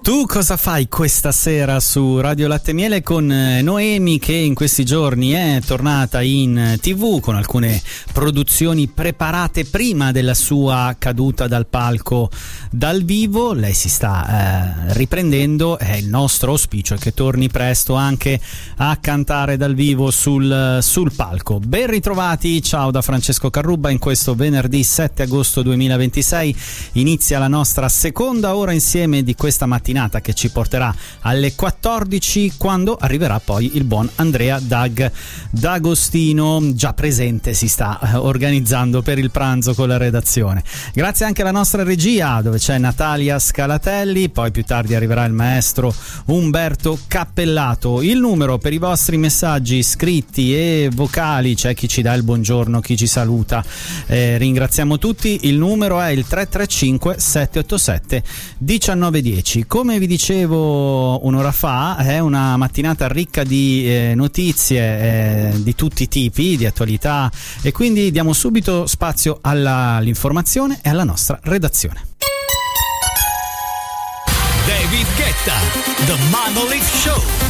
Tu cosa fai questa sera su Radio Latte e Miele con Noemi, che in questi giorni è tornata in TV con alcune produzioni preparate prima della sua caduta dal palco dal vivo. Lei si sta riprendendo, è il nostro auspicio che torni presto anche a cantare dal vivo sul palco. Ben ritrovati, ciao da Francesco Carrubba. In questo venerdì 7 agosto 2026 inizia la nostra seconda ora insieme di questa mattinata, che ci porterà alle 14, quando arriverà poi il buon Andrea D'Agostino, già presente, si sta organizzando per il pranzo con la redazione. Grazie anche alla nostra regia, dove c'è Natalia Scalatelli, poi più tardi arriverà il maestro Umberto Cappellato. Il numero per i vostri messaggi scritti e vocali, c'è chi ci dà il buongiorno, chi ci saluta, ringraziamo tutti. Il numero è il 335 787 1910. Come vi dicevo un'ora fa, è una mattinata ricca di notizie di tutti i tipi, di attualità, e quindi diamo subito spazio all'informazione e alla nostra redazione. David Guetta, The Monolith Show.